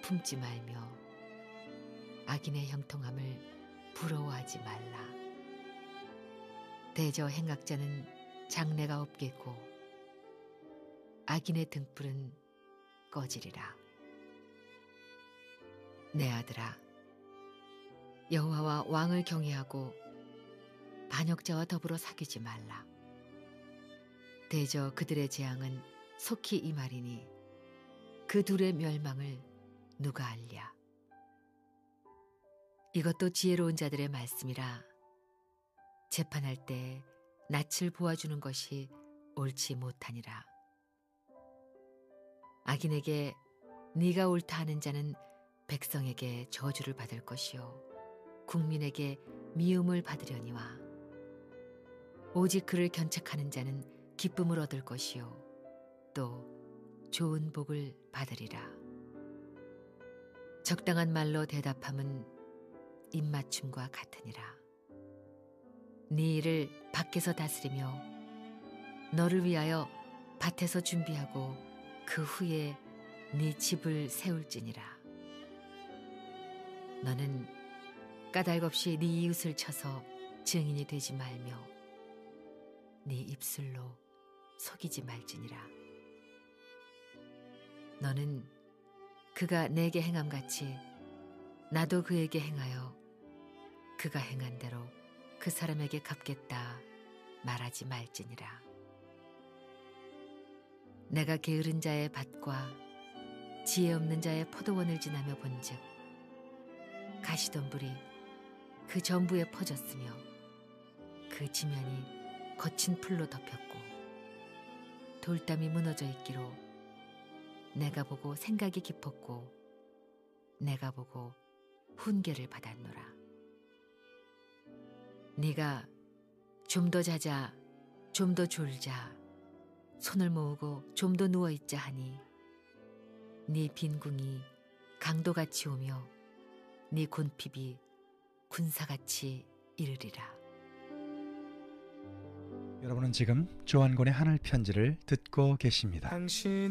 품지 말며 악인의 형통함을 부러워하지 말라. 대저 행악자는 장래가 없겠고 악인의 등불은 꺼지리라. 내 아들아, 여호와와 왕을 경외하고 반역자와 더불어 사귀지 말라. 대저 그들의 재앙은 속히 임하리니 그 둘의 멸망을 누가 알랴. 이것도 지혜로운 자들의 말씀이라. 재판할 때 낯을 보아주는 것이 옳지 못하니라. 악인에게 네가 옳다 하는 자는 백성에게 저주를 받을 것이요 국민에게 미움을 받으려니와 오직 그를 견책하는 자는 기쁨을 얻을 것이요 또 좋은 복을 받으리라. 적당한 말로 대답함은 입맞춤과 같으니라. 네 일을 밖에서 다스리며 너를 위하여 밭에서 준비하고 그 후에 네 집을 세울지니라. 너는 까닭없이 네 이웃을 쳐서 증인이 되지 말며 네 입술로 속이지 말지니라. 너는 그가 내게 행함같이 나도 그에게 행하여 그가 행한 대로 그 사람에게 갚겠다 말하지 말지니라. 내가 게으른 자의 밭과 지혜 없는 자의 포도원을 지나며 본즉 가시덤불이 그 전부에 퍼졌으며 그 지면이 거친 풀로 덮였고 돌담이 무너져 있기로 내가 보고 생각이 깊었고 내가 보고 훈계를 받았노라. 네가 좀 더 자자, 좀 더 졸자, 손을 모으고 좀 더 누워있자 하니 네 빈궁이 강도같이 오며 네 곤핍이 군사같이 이르리라. 여러분은 지금 조한권의 하늘 편지를 듣고 계십니다.